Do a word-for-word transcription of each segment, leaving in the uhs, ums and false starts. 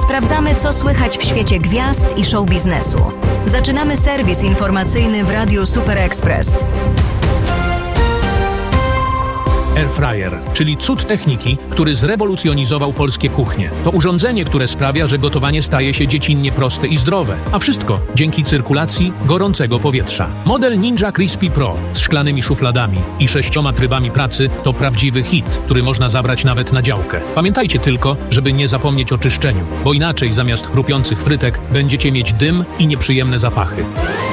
Sprawdzamy, co słychać w świecie gwiazd i show biznesu. Zaczynamy serwis informacyjny w Radiu Super Express. Airfryer, czyli cud techniki, który zrewolucjonizował polskie kuchnie. To urządzenie, które sprawia, że gotowanie staje się dziecinnie proste i zdrowe. A wszystko dzięki cyrkulacji gorącego powietrza. Model Ninja Crispy Pro z szklanymi szufladami i sześcioma trybami pracy to prawdziwy hit, który można zabrać nawet na działkę. Pamiętajcie tylko, żeby nie zapomnieć o czyszczeniu, bo inaczej zamiast chrupiących frytek będziecie mieć dym i nieprzyjemne zapachy.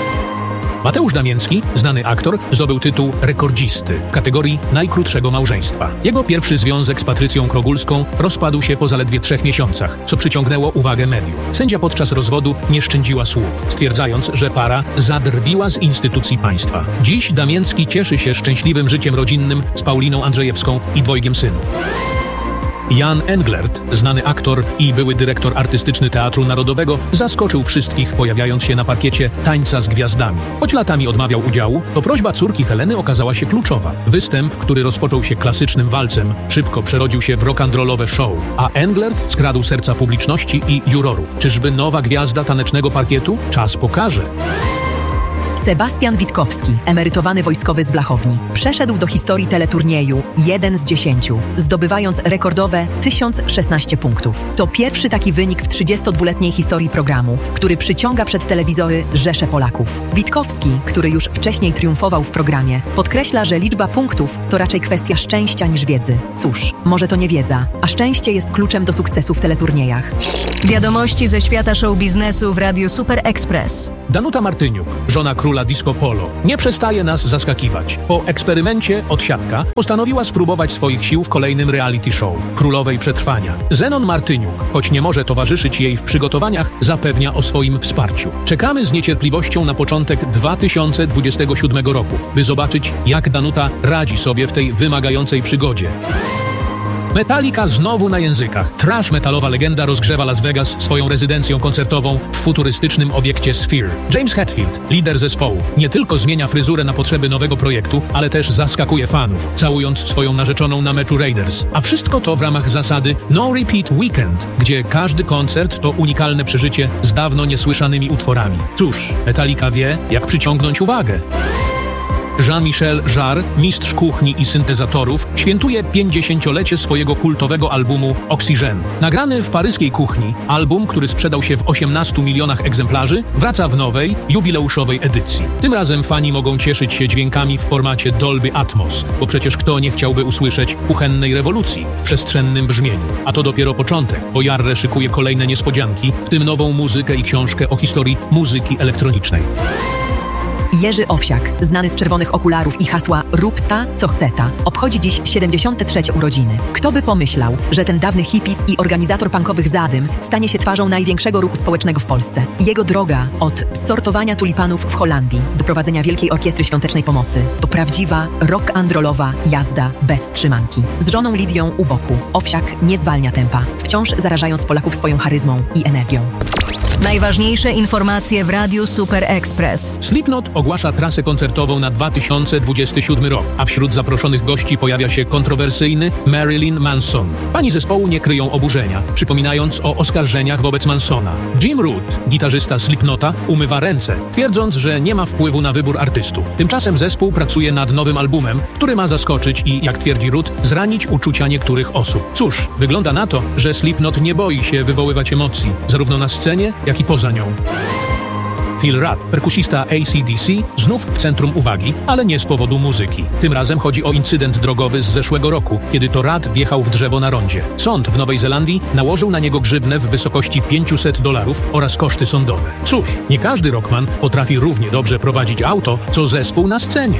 Mateusz Damięcki, znany aktor, zdobył tytuł rekordzisty w kategorii najkrótszego małżeństwa. Jego pierwszy związek z Patrycją Krogulską rozpadł się po zaledwie trzech miesiącach, co przyciągnęło uwagę mediów. Sędzia podczas rozwodu nie szczędziła słów, stwierdzając, że para zadrwiła z instytucji państwa. Dziś Damięcki cieszy się szczęśliwym życiem rodzinnym z Pauliną Andrzejewską i dwojgiem synów. Jan Englert, znany aktor i były dyrektor artystyczny Teatru Narodowego, zaskoczył wszystkich, pojawiając się na parkiecie Tańca z Gwiazdami. Choć latami odmawiał udziału, to prośba córki Heleny okazała się kluczowa. Występ, który rozpoczął się klasycznym walcem, szybko przerodził się w rock'n'rollowe show, a Englert skradł serca publiczności i jurorów. Czyżby nowa gwiazda tanecznego parkietu? Czas pokaże. Sebastian Witkowski, emerytowany wojskowy z Blachowni, przeszedł do historii teleturnieju jeden z dziesięciu, zdobywając rekordowe tysiąc szesnaście punktów. To pierwszy taki wynik w trzydziestodwuletniej historii programu, który przyciąga przed telewizory rzesze Polaków. Witkowski, który już wcześniej triumfował w programie, podkreśla, że liczba punktów to raczej kwestia szczęścia niż wiedzy. Cóż, może to nie wiedza, a szczęście jest kluczem do sukcesu w teleturniejach. Wiadomości ze świata show biznesu w Radiu Super Express. Danuta Martyniuk, żona króla disco polo, nie przestaje nas zaskakiwać. Po eksperymencie Odsiadka postanowiła spróbować swoich sił w kolejnym reality show Królowej Przetrwania. Zenon Martyniuk, choć nie może towarzyszyć jej w przygotowaniach, zapewnia o swoim wsparciu. Czekamy z niecierpliwością na początek dwa tysiące dwudziestego siódmego roku, by zobaczyć, jak Danuta radzi sobie w tej wymagającej przygodzie. Metallica znowu na językach. Trash metalowa legenda rozgrzewa Las Vegas swoją rezydencją koncertową w futurystycznym obiekcie Sphere. James Hetfield, lider zespołu, nie tylko zmienia fryzurę na potrzeby nowego projektu, ale też zaskakuje fanów, całując swoją narzeczoną na meczu Raiders. A wszystko to w ramach zasady No Repeat Weekend, gdzie każdy koncert to unikalne przeżycie z dawno niesłyszanymi utworami. Cóż, Metallica wie, jak przyciągnąć uwagę. Jean-Michel Jarre, mistrz kuchni i syntezatorów, świętuje pięćdziesięciolecie swojego kultowego albumu Oxygène. Nagrany w paryskiej kuchni, album, który sprzedał się w osiemnastu milionach egzemplarzy, wraca w nowej, jubileuszowej edycji. Tym razem fani mogą cieszyć się dźwiękami w formacie Dolby Atmos, bo przecież kto nie chciałby usłyszeć kuchennej rewolucji w przestrzennym brzmieniu. A to dopiero początek, bo Jarre szykuje kolejne niespodzianki, w tym nową muzykę i książkę o historii muzyki elektronicznej. Jerzy Owsiak, znany z czerwonych okularów i hasła „Rób ta, co chce ta”, obchodzi dziś siedemdziesiąte trzecie urodziny. Kto by pomyślał, że ten dawny hipis i organizator punkowych zadym stanie się twarzą największego ruchu społecznego w Polsce. Jego droga od sortowania tulipanów w Holandii do prowadzenia Wielkiej Orkiestry Świątecznej Pomocy to prawdziwa rock-and-rollowa jazda bez trzymanki. Z żoną Lidią u boku Owsiak nie zwalnia tempa, wciąż zarażając Polaków swoją charyzmą i energią. Najważniejsze informacje w Radiu Super Express. Slipknot ogłasza trasę koncertową na dwa tysiące dwudziesty siódmy rok, a wśród zaproszonych gości pojawia się kontrowersyjny Marilyn Manson. Fani zespołu nie kryją oburzenia, przypominając o oskarżeniach wobec Mansona. Jim Root, gitarzysta Slipknota, umywa ręce, twierdząc, że nie ma wpływu na wybór artystów. Tymczasem zespół pracuje nad nowym albumem, który ma zaskoczyć i, jak twierdzi Root, zranić uczucia niektórych osób. Cóż, wygląda na to, że Slipknot nie boi się wywoływać emocji, zarówno na scenie, jak i poza nią. Phil Rudd, perkusista A C D C, znów w centrum uwagi, ale nie z powodu muzyki. Tym razem chodzi o incydent drogowy z zeszłego roku, kiedy to Rudd wjechał w drzewo na rondzie. Sąd w Nowej Zelandii nałożył na niego grzywnę w wysokości pięćset dolarów oraz koszty sądowe. Cóż, nie każdy rockman potrafi równie dobrze prowadzić auto, co zespół na scenie.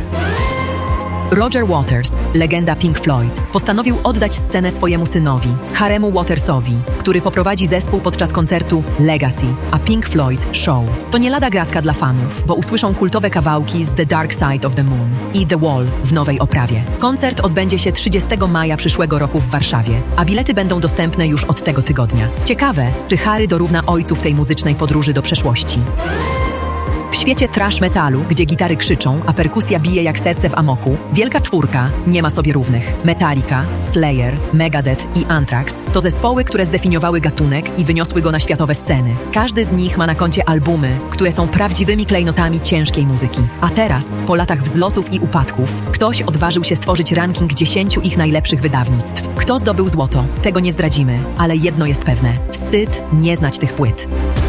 Roger Waters, legenda Pink Floyd, postanowił oddać scenę swojemu synowi, Haremu Watersowi, który poprowadzi zespół podczas koncertu Legacy, a Pink Floyd Show. To nie lada gratka dla fanów, bo usłyszą kultowe kawałki z The Dark Side of the Moon i The Wall w nowej oprawie. Koncert odbędzie się trzydziestego maja przyszłego roku w Warszawie, a bilety będą dostępne już od tego tygodnia. Ciekawe, czy Harry dorówna ojcu w tej muzycznej podróży do przeszłości. W świecie trash metalu, gdzie gitary krzyczą, a perkusja bije jak serce w amoku, Wielka Czwórka nie ma sobie równych. Metallica, Slayer, Megadeth i Anthrax to zespoły, które zdefiniowały gatunek i wyniosły go na światowe sceny. Każdy z nich ma na koncie albumy, które są prawdziwymi klejnotami ciężkiej muzyki. A teraz, po latach wzlotów i upadków, ktoś odważył się stworzyć ranking dziesięciu ich najlepszych wydawnictw. Kto zdobył złoto? Tego nie zdradzimy, ale jedno jest pewne. Wstyd nie znać tych płyt.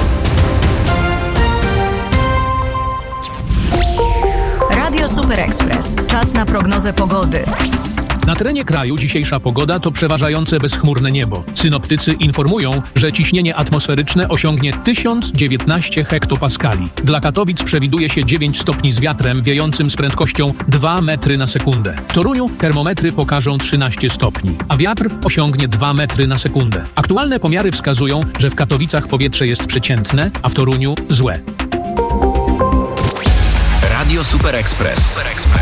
Radio Super Express. Czas na prognozę pogody. Na terenie kraju dzisiejsza pogoda to przeważające bezchmurne niebo. Synoptycy informują, że ciśnienie atmosferyczne osiągnie tysiąc dziewiętnaście hektopaskali. Dla Katowic przewiduje się dziewięć stopni z wiatrem wiejącym z prędkością dwa metry na sekundę. W Toruniu termometry pokażą trzynaście stopni, a wiatr osiągnie dwa metry na sekundę. Aktualne pomiary wskazują, że w Katowicach powietrze jest przeciętne, a w Toruniu złe. Radio Super Express.